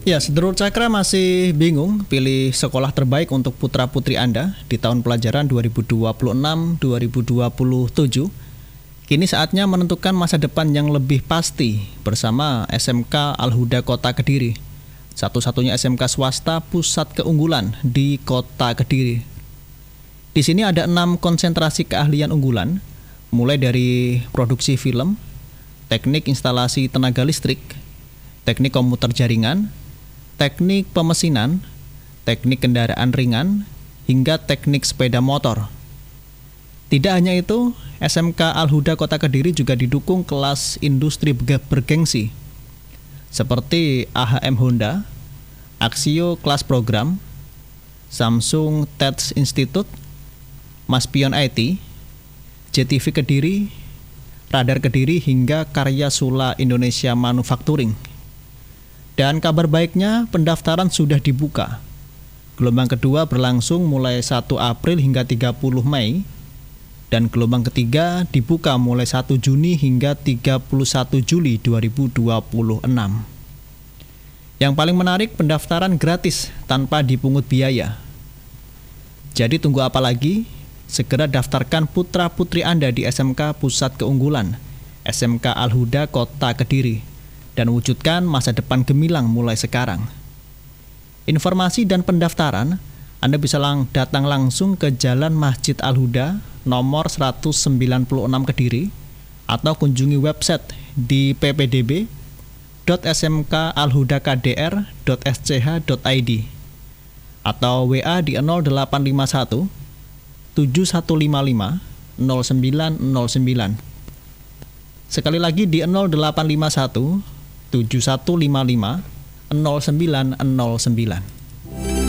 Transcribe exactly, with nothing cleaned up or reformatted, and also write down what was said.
Ya, Sedulur Cakra masih bingung pilih sekolah terbaik untuk putra-putri Anda di tahun pelajaran dua ribu dua puluh enam dua ribu dua puluh tujuh. Kini saatnya menentukan masa depan yang lebih pasti bersama S M K Al-Huda Kota Kediri. Satu-satunya S M K swasta pusat keunggulan di Kota Kediri. Di sini ada enam konsentrasi keahlian unggulan, mulai dari produksi film, teknik instalasi tenaga listrik, teknik komputer jaringan, teknik pemesinan, teknik kendaraan ringan, hingga teknik sepeda motor. Tidak hanya itu, S M K Al-Huda Kota Kediri juga didukung kelas industri bergengsi, seperti A H M Honda, Axio Kelas Program, Samsung Test Institute, Maspion I T, J T V Kediri, Radar Kediri, hingga Karya Sula Indonesia Manufacturing. Dan kabar baiknya, pendaftaran sudah dibuka. Gelombang kedua berlangsung mulai satu April hingga tiga puluh Mei, dan gelombang ketiga dibuka mulai satu Juni hingga tiga puluh satu Juli dua ribu dua puluh enam. Yang paling menarik, pendaftaran gratis tanpa dipungut biaya. Jadi tunggu apa lagi? Segera daftarkan putra-putri Anda di S M K Pusat Keunggulan, S M K Al-Huda Kota Kediri, dan wujudkan masa depan gemilang mulai sekarang. Informasi dan pendaftaran, Anda bisa lang- datang langsung ke Jalan Masjid Al-Huda nomor seratus sembilan puluh enam Kediri, atau kunjungi website di p p d b dot s m k alhuda k d r dot s c h dot i d atau W A di nol delapan lima satu tujuh satu lima lima nol sembilan nol sembilan. Sekali lagi di nol delapan lima satu tujuh satu lima lima nol sembilan nol sembilan.